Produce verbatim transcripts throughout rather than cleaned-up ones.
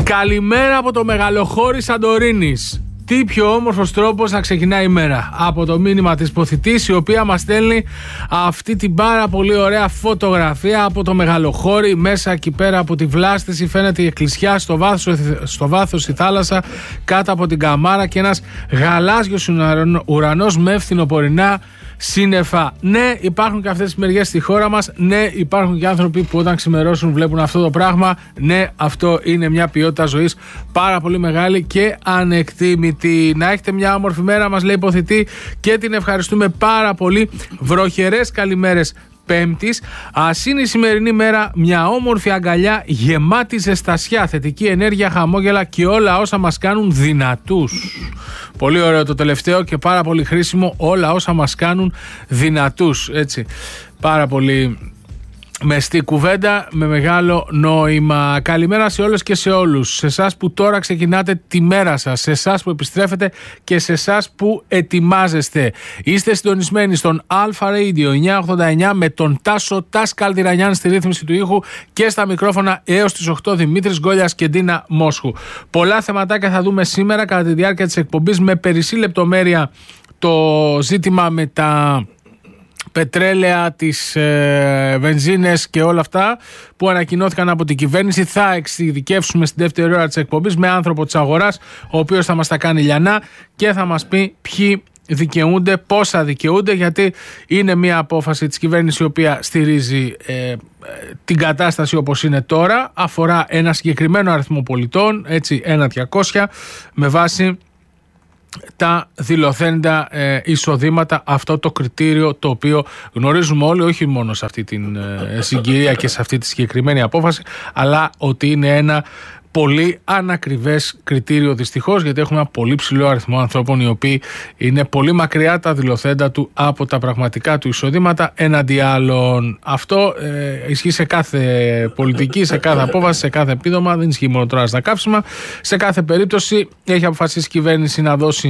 Καλημέρα από το Μεγαλοχώρι Σαντορίνης. Τι πιο όμορφος τρόπος να ξεκινάει η μέρα από το μήνυμα της Ποθητής, η οποία μας στέλνει αυτή την πάρα πολύ ωραία φωτογραφία από το Μεγαλοχώρι. Μέσα εκεί πέρα από τη βλάστηση φαίνεται η εκκλησιά, στο βάθος, στο βάθος η θάλασσα, κάτω από την καμάρα και ένας γαλάζιος ουρανός με φθινοπορεινά σύννεφα. Ναι, υπάρχουν και αυτές τις μεριές στη χώρα μας. Ναι, υπάρχουν και άνθρωποι που όταν ξημερώσουν βλέπουν αυτό το πράγμα. Ναι, αυτό είναι μια ποιότητα ζωής πάρα πολύ μεγάλη και ανεκτήμητη. Να έχετε μια όμορφη μέρα, μας λέει Ποθητή, και την ευχαριστούμε πάρα πολύ. Βροχερές καλημέρες Πέμπτης. Ας είναι η σημερινή μέρα μια όμορφη αγκαλιά γεμάτη ζεστασιά, θετική ενέργεια, χαμόγελα και όλα όσα μας κάνουν δυνατούς. Πολύ ωραίο το τελευταίο και πάρα πολύ χρήσιμο, όλα όσα μας κάνουν δυνατούς. Έτσι, πάρα πολύ μεστή κουβέντα με μεγάλο νόημα. Καλημέρα σε όλες και σε όλους. Σε εσάς που τώρα ξεκινάτε τη μέρα σας, σε εσάς που επιστρέφετε και σε εσάς που ετοιμάζεστε. Είστε συντονισμένοι στον Αλφα Radio εννιακόσια ογδόντα εννιά με τον Τάσο Τας Καλτιρανιάν στη ρύθμιση του ήχου και στα μικρόφωνα έως τις οκτώ Δημήτρης Γκόλιας και Ντίνα Μόσχου. Πολλά θεματάκια θα δούμε σήμερα κατά τη διάρκεια της εκπομπής, με περισσή λεπτομέρεια το ζήτημα με τα πετρέλαια, τις ε, βενζίνες και όλα αυτά που ανακοινώθηκαν από την κυβέρνηση. Θα εξειδικεύσουμε στην δεύτερη ώρα της εκπομπής με άνθρωπο της αγοράς, ο οποίος θα μας τα κάνει λιανά και θα μας πει ποιοι δικαιούνται, πόσα δικαιούνται, γιατί είναι μια απόφαση της κυβέρνησης η οποία στηρίζει ε, την κατάσταση όπως είναι τώρα. Αφορά ένα συγκεκριμένο αριθμό πολιτών, έτσι, ένα διακόσια, με βάση τα δηλωθέντα ε, εισοδήματα, αυτό το κριτήριο το οποίο γνωρίζουμε όλοι, όχι μόνο σε αυτή την ε, συγκυρία και σε αυτή τη συγκεκριμένη απόφαση, αλλά ότι είναι ένα πολύ ανακριβές κριτήριο δυστυχώς, γιατί έχουμε ένα πολύ ψηλό αριθμό ανθρώπων οι οποίοι είναι πολύ μακριά τα δηλωθέντα του από τα πραγματικά του εισοδήματα έναντι άλλων. Αυτό ε, ισχύει σε κάθε πολιτική, σε κάθε απόφαση, σε κάθε επίδομα, δεν ισχύει μόνο τώρα στα καύσιμα. Σε κάθε περίπτωση έχει αποφασίσει η κυβέρνηση να δώσει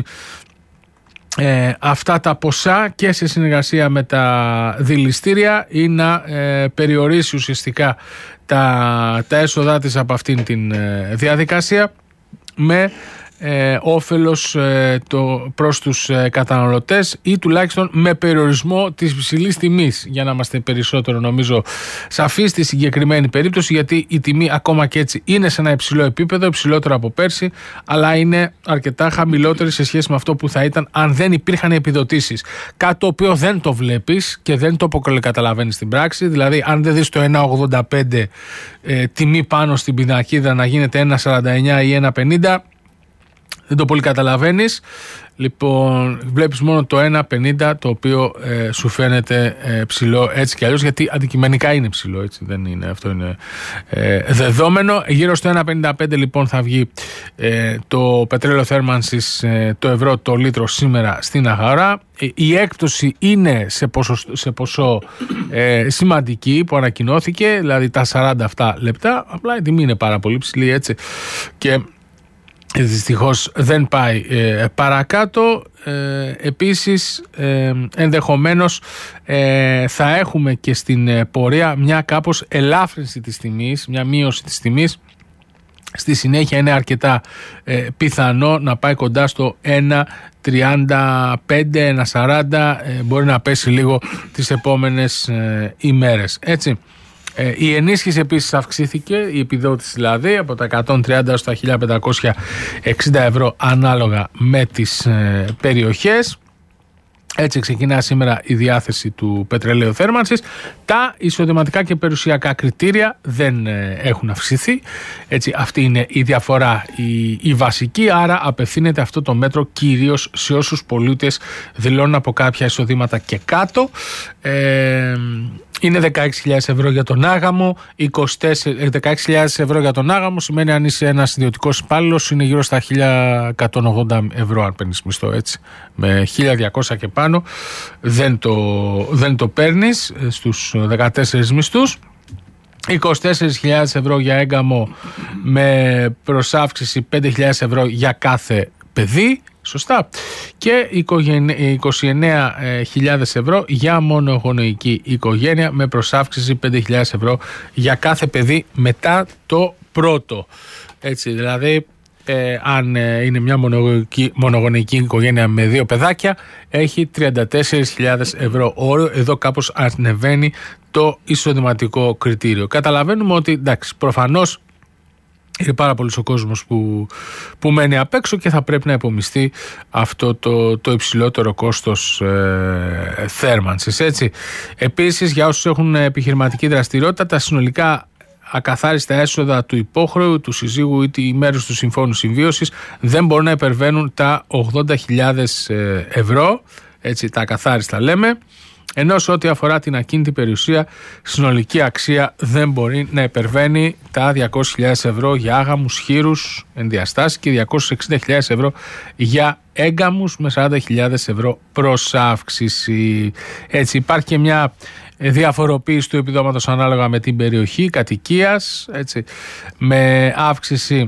Ε, αυτά τα ποσά και σε συνεργασία με τα δηληστήρια ή να ε, περιορίσει ουσιαστικά τα, τα έσοδά της από αυτήν την ε, διαδικασία με ε, όφελος ε, το, προς τους ε, καταναλωτές, ή τουλάχιστον με περιορισμό της υψηλής τιμής, για να είμαστε περισσότερο νομίζω σαφείς στη συγκεκριμένη περίπτωση, γιατί η τιμή ακόμα και έτσι είναι σε ένα υψηλό επίπεδο, υψηλότερο από πέρσι, αλλά είναι αρκετά χαμηλότερη σε σχέση με αυτό που θα ήταν αν δεν υπήρχαν επιδοτήσεις. Κάτι το οποίο δεν το βλέπεις και δεν το καταλαβαίνεις στην πράξη. Δηλαδή, αν δεν δεις το ένα ογδόντα πέντε ε, τιμή πάνω στην πινακίδα να γίνεται ένα σαράντα εννιά ή ένα πενήντα, δεν το πολύ καταλαβαίνεις. Λοιπόν, βλέπεις μόνο το ένα πενήντα, το οποίο ε, σου φαίνεται ε, ψηλό έτσι κι αλλιώς, γιατί αντικειμενικά είναι ψηλό, έτσι, δεν είναι, αυτό είναι ε, δεδόμενο. Γύρω στο ένα πενήντα πέντε λοιπόν θα βγει ε, το πετρέλαιο θέρμανσης, ε, το ευρώ το λίτρο σήμερα στην αγορά. Ε, η έκπτωση είναι σε ποσό, σε ποσό ε, σημαντική που ανακοινώθηκε, δηλαδή τα σαράντα αυτά λεπτά, απλά η τιμή είναι πάρα πολύ ψηλή, έτσι, και δυστυχώς δεν πάει ε, παρακάτω. Ε, επίσης ε, ενδεχομένως ε, θα έχουμε και στην ε, πορεία μια κάπως ελάφρυνση της τιμής, μια μείωση της τιμής. Στη συνέχεια είναι αρκετά ε, πιθανό να πάει κοντά στο ένα τριάντα πέντε, ένα σαράντα, ε, μπορεί να πέσει λίγο τις επόμενες ε, ημέρες, έτσι. Ε, η ενίσχυση επίσης αυξήθηκε, η επιδότηση δηλαδή, από τα εκατόν τριάντα στα χίλια πεντακόσια εξήντα ευρώ ανάλογα με τις ε, περιοχές. Έτσι ξεκινά σήμερα η διάθεση του πετρελαίου θέρμανσης. Τα εισοδηματικά και περιουσιακά κριτήρια δεν ε, έχουν αυξηθεί. Έτσι, αυτή είναι η διαφορά, η, η βασική. Άρα απευθύνεται αυτό το μέτρο κυρίως σε όσους πολίτες δηλώνουν από κάποια εισοδήματα και κάτω. Ε, είναι δεκαέξι χιλιάδες ευρώ για τον άγαμο, είκοσι τέσσερα, δεκαέξι χιλιάδες ευρώ για τον άγαμο σημαίνει, αν είσαι ένας ιδιωτικός υπάλληλος, είναι γύρω στα χίλια εκατόν ογδόντα ευρώ αν παίρνεις μισθό, έτσι. Με χίλια διακόσια και πάνω δεν το, δεν το παίρνεις στους δεκατέσσερις μισθούς. είκοσι τέσσερις χιλιάδες ευρώ για έγκαμο με προσάυξηση πέντε χιλιάδες ευρώ για κάθε παιδί. Σωστά. Και είκοσι εννέα χιλιάδες ευρώ για μονογονοϊκή οικογένεια με προσάυξηση πέντε χιλιάδες ευρώ για κάθε παιδί μετά το πρώτο. Έτσι, δηλαδή, ε, αν ε, είναι μια μονογονική, μονογονική οικογένεια με δύο παιδάκια, έχει τριάντα τέσσερις χιλιάδες ευρώ όριο. Εδώ κάπως ανεβαίνει το εισοδηματικό κριτήριο. Καταλαβαίνουμε ότι, εντάξει, προφανώς είναι πάρα πολλής ο κόσμος που, που μένει απ' έξω και θα πρέπει να υπομειστεί αυτό το, το υψηλότερο κόστος ε, θέρμανσης. Έτσι. Επίσης, για όσους έχουν επιχειρηματική δραστηριότητα, τα συνολικά ακαθάριστα έσοδα του υπόχρεου, του συζύγου ή τη μέρους του συμφώνου συμβίωσης δεν μπορούν να υπερβαίνουν τα ογδόντα χιλιάδες ευρώ. Έτσι, τα ακαθάριστα λέμε. Ενώ σε ό,τι αφορά την ακίνητη περιουσία, συνολική αξία δεν μπορεί να υπερβαίνει τα διακόσιες χιλιάδες ευρώ για άγαμους, χείρους, ενδιαστάσεις και διακόσιες εξήντα χιλιάδες ευρώ για έγκαμους με σαράντα χιλιάδες ευρώ προσάυξηση. Έτσι, υπάρχει και μια διαφοροποίηση του επιδόματος ανάλογα με την περιοχή κατοικίας, έτσι, με αύξηση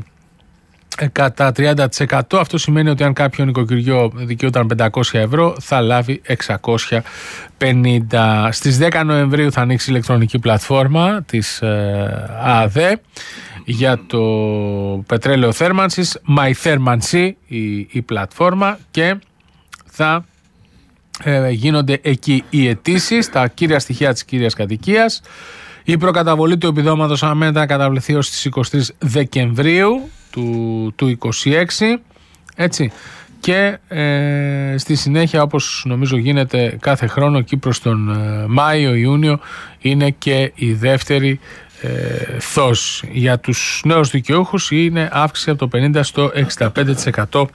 κατά τριάντα τοις εκατό. Αυτό σημαίνει ότι αν κάποιο νοικοκυριό δικαιούταν πεντακόσια ευρώ θα λάβει εξακόσια πενήντα. Στις δέκα Νοεμβρίου θα ανοίξει η ηλεκτρονική πλατφόρμα της ε, ΑΔΕ για το πετρέλαιο θέρμανσης, MyThermancy η, η πλατφόρμα, και θα ε, γίνονται εκεί οι αιτήσεις, τα κύρια στοιχεία της κύριας κατοικίας. Η προκαταβολή του επιδόματος αναμένεται να καταβληθεί ως τις είκοσι τρεις Δεκεμβρίου του, του είκοσι έξι, έτσι, και ε, στη συνέχεια, όπως νομίζω γίνεται κάθε χρόνο, εκεί προς τον ε, Μάιο-Ιούνιο είναι και η δεύτερη ε, θος. Για τους νέους δικαιούχους είναι αύξηση από το πενήντα στο εξήντα πέντε τοις εκατό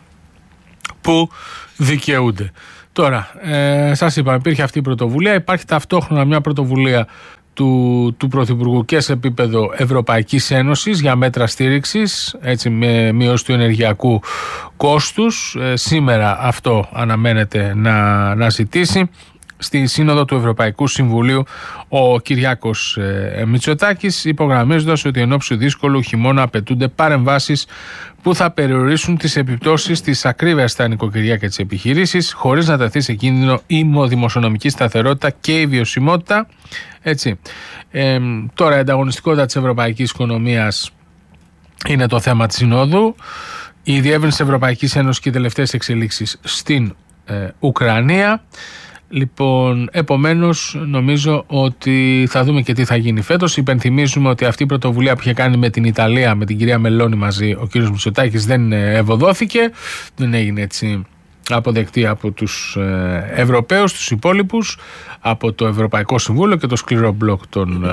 που δικαιούνται. Τώρα, ε, σας είπα, υπήρχε αυτή η πρωτοβουλία, υπάρχει ταυτόχρονα μια πρωτοβουλία του, του Πρωθυπουργού και σε επίπεδο Ευρωπαϊκής Ένωσης για μέτρα στήριξης, έτσι, με μείωση του ενεργειακού κόστους. Ε, σήμερα αυτό αναμένεται να, να ζητήσει. Στη Σύνοδο του Ευρωπαϊκού Συμβουλίου ο Κυριάκος ε, Μητσοτάκης, υπογραμμίζοντας ότι εν ώψη δύσκολου χειμώνα απαιτούνται παρεμβάσεις που θα περιορίσουν τις επιπτώσεις της ακρίβειας στα νοικοκυριά και τις επιχειρήσεις, χωρίς να τεθεί σε κίνδυνο η δημοσιονομική σταθερότητα και η βιωσιμότητα. Έτσι. Ε, τώρα η ανταγωνιστικότητα της ευρωπαϊκής οικονομίας είναι το θέμα της Συνόδου. Η διεύρυνση της Ευρωπαϊκής Ένωσης και οι τελευταίες εξελίξεις στην ε, Ουκρανία. Λοιπόν, επομένως νομίζω ότι θα δούμε και τι θα γίνει φέτος. Υπενθυμίζουμε ότι αυτή η πρωτοβουλία που είχε κάνει με την Ιταλία, με την κυρία Μελώνη μαζί, ο κύριος Μητσοτάκης, δεν ευωδόθηκε, δεν έγινε έτσι αποδεκτή από τους Ευρωπαίους, τους υπόλοιπους, από το Ευρωπαϊκό Συμβούλιο και το σκληρό μπλοκ των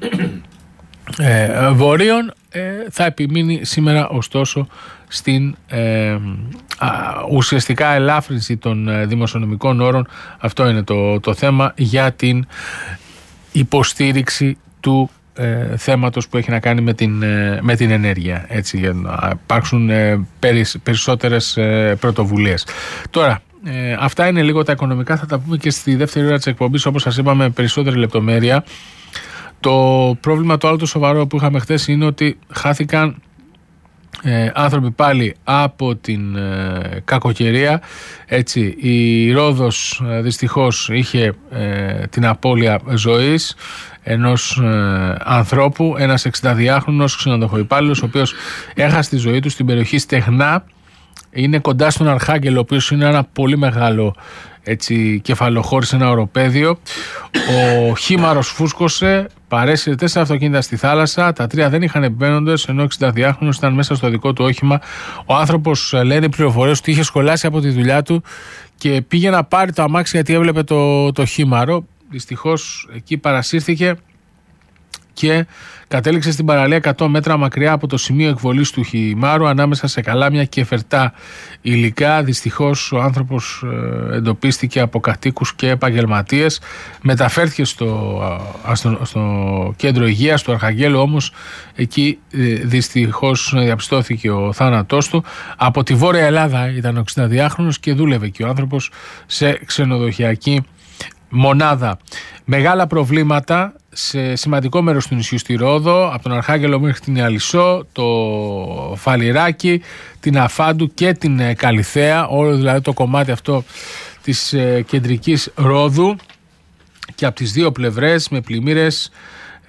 ε, Βορείων. Ε, θα επιμείνει σήμερα ωστόσο στην ε, α, ουσιαστικά ελάφρυνση των ε, δημοσιονομικών όρων. Αυτό είναι το, το θέμα για την υποστήριξη του ε, θέματος που έχει να κάνει με την, ε, με την ενέργεια, έτσι, για να υπάρξουν ε, περισ, περισσότερες ε, πρωτοβουλίες. Τώρα, ε, αυτά είναι λίγο τα οικονομικά, θα τα πούμε και στη δεύτερη ώρα της εκπομπής, όπως σας είπαμε, με περισσότερη λεπτομέρεια. Το πρόβλημα το άλλο το σοβαρό που είχαμε χθες είναι ότι χάθηκαν ε, άνθρωποι πάλι από την ε, κακοκαιρία. Έτσι, η Ρόδος ε, δυστυχώς είχε ε, την απώλεια ζωής ενός ε, ανθρώπου, ένας εξηνταδυάχρονος ξενοδοχοϊπάλληλος, ο οποίος έχασε τη ζωή του στην περιοχή Στεγνά. Είναι κοντά στον Αρχάγγελο, ο οποίος είναι ένα πολύ μεγάλο, έτσι, κεφαλοχώρησε ένα οροπέδιο. Ο χήμαρος φούσκωσε, παρέσυρε τέσσερα αυτοκίνητα στη θάλασσα. Τα τρία δεν είχαν επιβαίνοντες, ενώ ο εξηνταδιάχρονος ήταν μέσα στο δικό του όχημα. Ο άνθρωπος, λένε οι πληροφορίες, ότι είχε σχολάσει από τη δουλειά του και πήγε να πάρει το αμάξι γιατί έβλεπε το, το χήμαρο. Δυστυχώς εκεί παρασύρθηκε και κατέληξε στην παραλία εκατό μέτρα μακριά από το σημείο εκβολής του χυμάρου, ανάμεσα σε καλάμια και φερτά υλικά. Δυστυχώς ο άνθρωπος εντοπίστηκε από κατοίκους και επαγγελματίες, μεταφέρθηκε στο, στο, στο κέντρο υγείας του Αρχαγγέλου, όμως εκεί δυστυχώς διαπιστώθηκε ο θάνατός του. Από τη Βόρεια Ελλάδα ήταν ο εξηνταδιάχρονος και δούλευε και ο άνθρωπος σε ξενοδοχειακή μονάδα. Μεγάλα προβλήματα σε σημαντικό μέρος του νησιού, στη Ρόδο, από τον Αρχάγγελο μέχρι την Ιαλισσό, το Φαλιράκι, την Αφάντου και την Καλιθέα, όλο δηλαδή το κομμάτι αυτό της ε, κεντρικής Ρόδου, και από τις δύο πλευρές με πλημμύρες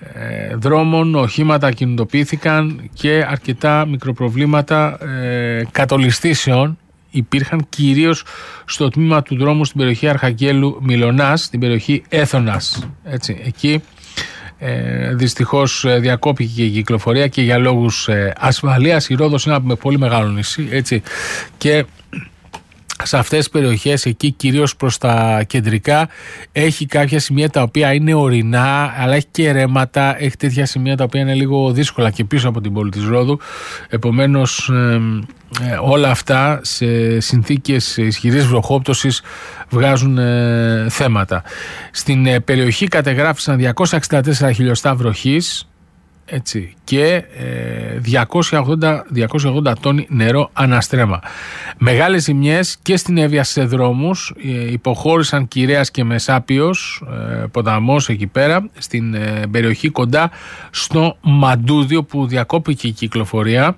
ε, δρόμων, οχήματα κινητοποιήθηκαν και αρκετά μικροπροβλήματα ε, κατολιστήσεων υπήρχαν κυρίως στο τμήμα του δρόμου στην περιοχή Αρχαγγέλου Μιλωνάς, στην περιοχή Έθωνας. Έτσι, εκεί ε, δυστυχώς διακόπηκε η κυκλοφορία και για λόγους ε, ασφαλείας. Η Ρόδος είναι ένα πολύ μεγάλο νησί, έτσι, και σε αυτές τις περιοχές εκεί, κυρίως προς τα κεντρικά, έχει κάποια σημεία τα οποία είναι ορεινά, αλλά έχει και ρέματα, έχει τέτοια σημεία τα οποία είναι λίγο δύσκολα και πίσω από την πόλη της Ρόδου. Επομένως ε, ε, όλα αυτά σε συνθήκες ισχυρής βροχόπτωσης βγάζουν ε, θέματα. Στην ε, περιοχή κατεγράφησαν διακόσια εξήντα τέσσερα χιλιοστά βροχής, έτσι, και ε, διακόσια ογδόντα τόνοι νερό αναστρέμα. Μεγάλες ζημιές και στην Εύβοια σε δρόμους, ε, υποχώρησαν Κυρέας και Μεσάπιος, ε, ποταμός εκεί πέρα, στην ε, περιοχή κοντά στο Μαντούδιο που διακόπηκε η κυκλοφορία,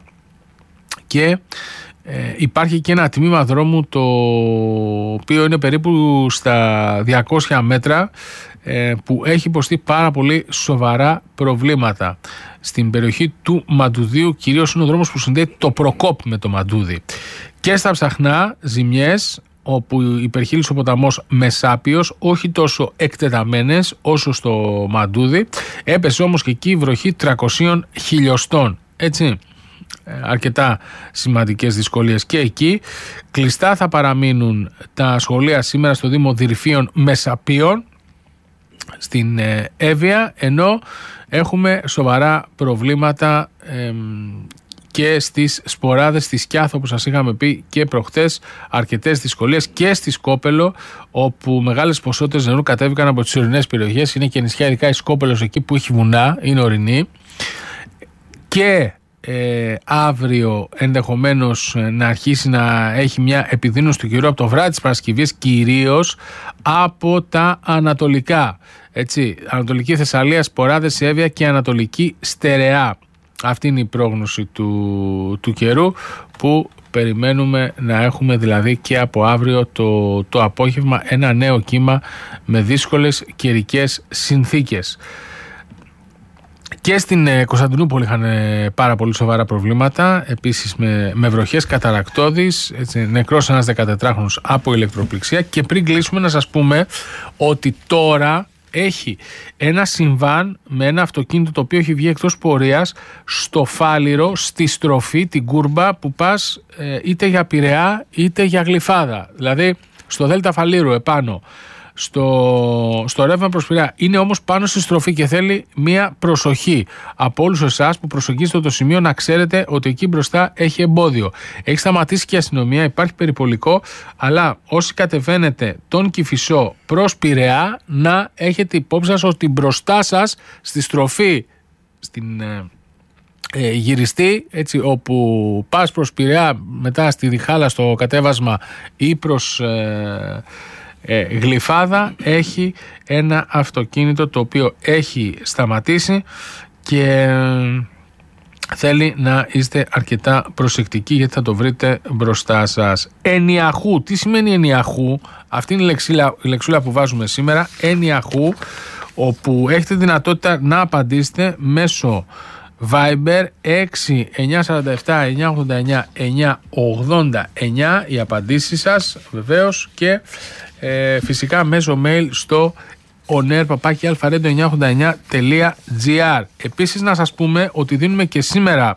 και ε, υπάρχει και ένα τμήμα δρόμου το οποίο είναι περίπου στα διακόσια μέτρα, που έχει υποστεί πάρα πολύ σοβαρά προβλήματα. Στην περιοχή του Μαντουδίου κυρίως είναι ο δρόμος που συνδέει το Προκόπ με το Μαντούδι. Και στα Ψαχνά ζημιές, όπου υπερχείλησε ο ποταμός Μεσάπιος, όχι τόσο εκτεταμένες όσο στο Μαντούδι. Έπεσε όμως και εκεί η βροχή τριακοσίων χιλιοστών. Έτσι, αρκετά σημαντικές δυσκολίες και εκεί. Κλειστά θα παραμείνουν τα σχολεία σήμερα στο Δήμο Δυρφίων Μεσαπίων, στην Εύβοια, ενώ έχουμε σοβαρά προβλήματα ε, και στις Σποράδες, στη Σκιάθο που σας είχαμε πει και προχτές, αρκετές δυσκολίες, και στη Σκόπελο, όπου μεγάλες ποσότητες νερού κατέβηκαν από τις ορεινές περιοχές. Είναι και νησιά, ειδικά η Σκόπελος εκεί που έχει βουνά, είναι ορεινή, και Ε, αύριο ενδεχομένως να αρχίσει να έχει μια επιδείνωση του καιρού από το βράδυ της Παρασκευής, κυρίως από τα ανατολικά, έτσι, Ανατολική Θεσσαλία, Σποράδες, Εύβοια και Ανατολική Στερεά. Αυτή είναι η πρόγνωση του, του καιρού που περιμένουμε να έχουμε, δηλαδή και από αύριο το, το απόγευμα, ένα νέο κύμα με δύσκολες καιρικές συνθήκες. Και στην ε, Κωνσταντινούπολη είχαν ε, πάρα πολύ σοβαρά προβλήματα, επίσης με, με βροχές, καταρακτώδεις, έτσι, νεκρός ένας δεκατετράχρονος από ηλεκτροπληξία. Και πριν κλείσουμε να σας πούμε ότι τώρα έχει ένα συμβάν με ένα αυτοκίνητο το οποίο έχει βγει εκτός πορείας στο Φάληρο, στη στροφή, την κούρμπα που πας ε, είτε για Πειραιά είτε για Γλυφάδα, δηλαδή στο Δέλτα Φαλήρου επάνω, στο, στο ρεύμα προς Πειραιά. Είναι όμως πάνω στη στροφή και θέλει μία προσοχή από όλους εσάς που προσεγγίζετε το σημείο, να ξέρετε ότι εκεί μπροστά έχει εμπόδιο. Έχει σταματήσει και η αστυνομία, υπάρχει περιπολικό, αλλά όσοι κατεβαίνετε τον Κηφισό προς Πειραιά, να έχετε υπόψη σας ότι μπροστά σας στη στροφή, στην ε, ε, γυριστή, έτσι, όπου πας προς Πειραιά, μετά στη Διχάλα στο κατέβασμα ή προς ε, Ε, Γλυφάδα, έχει ένα αυτοκίνητο το οποίο έχει σταματήσει και ε, θέλει να είστε αρκετά προσεκτικοί, γιατί θα το βρείτε μπροστά σας. Ενιαχού, τι σημαίνει ενιαχού? Αυτή είναι η λεξίλα, η λεξούλα που βάζουμε σήμερα, ενιαχού, όπου έχετε δυνατότητα να απαντήσετε μέσω Viber έξι εννιά τέσσερα επτά εννιά ογδόντα εννιά εννιά ογδόντα εννιά, οι απαντήσεις σας βεβαίως, και ε, φυσικά μέσω mail στο onair παπάκι αλφαρέντο εννιά ογδόντα εννιά τελεία τζι άρ. Επίσης να σας πούμε ότι δίνουμε και σήμερα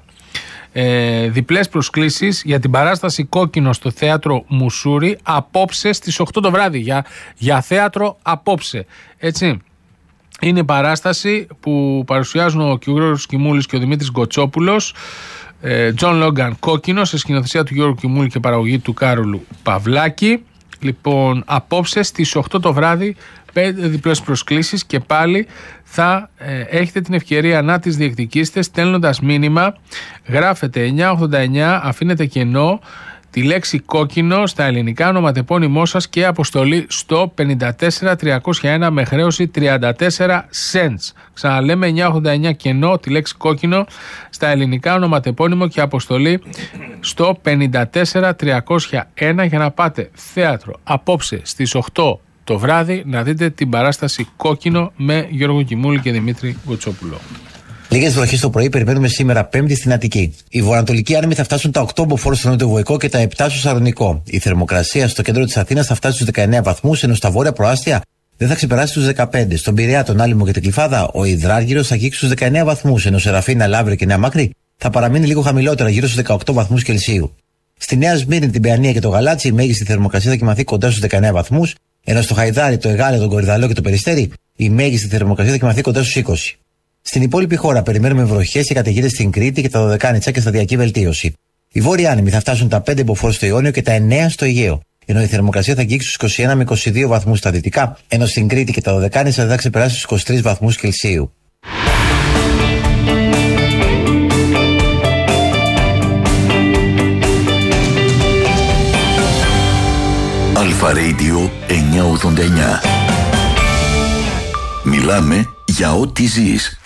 ε, διπλές προσκλήσεις για την παράσταση Κόκκινο στο θέατρο Μουσούρι απόψε στις οκτώ το βράδυ, για, για θέατρο απόψε, έτσι. Είναι παράσταση που παρουσιάζουν ο Γιώργος Κιμούλης και ο Δημήτρης Γκοτσόπουλος. Τζον Λόγκαν, Κόκκινο, σε σκηνοθεσία του Γιώργου Κιμούλη και παραγωγή του Κάρολου Παυλάκη. Λοιπόν, απόψε στις οκτώ το βράδυ, πέντε διπλές προσκλήσεις, και πάλι θα ε, έχετε την ευκαιρία να τις διεκδικήσετε στέλνοντας μήνυμα. Γράφετε εννιά ογδόντα εννιά, αφήνετε κενό, τη λέξη κόκκινο στα ελληνικά, ονοματεπώνυμό σας και αποστολή στο πενήντα τέσσερα τριακόσια ένα με χρέωση τριάντα τέσσερα cents. Ξαναλέμε, εννιά ογδόντα εννιά κενό, τη λέξη κόκκινο στα ελληνικά, ονοματεπώνυμο και αποστολή στο πενήντα τέσσερα τριακόσια ένα για να πάτε θέατρο απόψε στις οκτώ το βράδυ να δείτε την παράσταση Κόκκινο με Γιώργο Κιμούλη και Δημήτρη Γκοτσόπουλο. Λίγες βροχές το πρωί περιμένουμε σήμερα Πέμπτη στην Αττική. Οι βορειοανατολικοί άνεμοι θα φτάσουν τα οκτώ μποφόρ στο νοτιοβοϊκό και τα επτά στο Σαλονικό. Η θερμοκρασία στο κέντρο της Αθήνας θα φτάσει στους δεκαεννέα βαθμούς, ενώ στα βόρεια προάστια δεν θα ξεπεράσει τους δεκαπέντε. Στον Πειραιά, τον Άλυμο και την Κλιφάδα, ο Ιδράργυρος θα αγγίξει στους δεκαεννέα βαθμούς, ενώ Σεραφίνα, Λαύριο και Νέα Μάκρη θα παραμείνει λίγο χαμηλότερα, γύρω στους δεκαοκτώ βαθμούς Κελσίου. Στη Νέα Σμύρνη, την Παιανία και το Γαλάτσι, η μέγιστη θερμοκρασία θα κοιμαθεί κοντά στους δεκαεννέα βαθμούς, ενώ στο Χαϊδάρι, το Εγάλεο, τον Κορυδαλό και το Περιστέρι, η μέγιστη θερμοκρασία θα κοιμαθεί κοντά στους είκοσι. Στην υπόλοιπη χώρα περιμένουμε βροχές και καταιγίδες στην Κρήτη και τα Δωδεκάνητσα και σταδιακή βελτίωση. Οι βόρειοι άνεμοι θα φτάσουν τα πέντε μποφόρ στο Ιόνιο και τα εννέα στο Αιγαίο, ενώ η θερμοκρασία θα αγγίξει στους είκοσι ένα με είκοσι δύο βαθμούς στα δυτικά, ενώ στην Κρήτη και τα Δωδεκάνητσα δεν θα ξεπεράσει στους είκοσι τρεις βαθμούς Κελσίου. Αλφα Radio εννιακόσια ογδόντα εννιά. Μιλάμε για ό,τι ζεις.